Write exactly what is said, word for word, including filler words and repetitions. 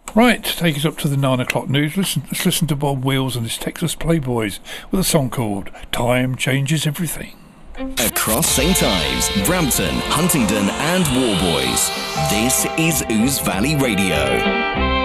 Right, take us up to the nine o'clock news. Listen, let's listen to Bob Wills and his Texas Playboys with a song called Time Changes Everything. Across Saint Ives, Brampton, Huntingdon and Warboys, this is Ouse Valley Radio.